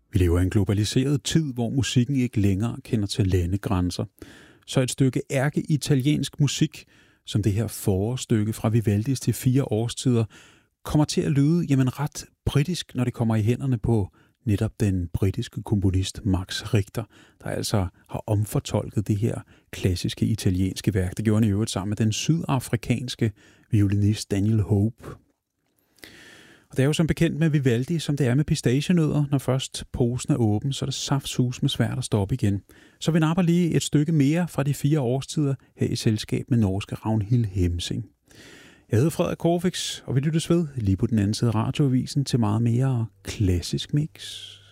Vi lever i en globaliseret tid, hvor musikken ikke længere kender til landegrænser. Så et stykke ærke-italiensk musik, som det her forårsstykke fra Vivaldis til 4 årstider, kommer til at lyde ret britisk, når det kommer i hænderne på netop den britiske komponist Max Richter, der altså har omfortolket det her klassiske italienske værk. Det gjorde han i øvrigt sammen med den sydafrikanske violinist Daniel Hope. Og det er jo som bekendt med Vivaldi, som det er med pistacienødder. Når først posen er åben, så er det saftsus med svært at stoppe igen. Så vi napper lige et stykke mere fra de 4 årstider her i selskab med norske Ragnhild Hemsing. Jeg hedder Frederik Corfix, og vi lyttes ved lige på den anden side af radioavisen til meget mere klassisk mix.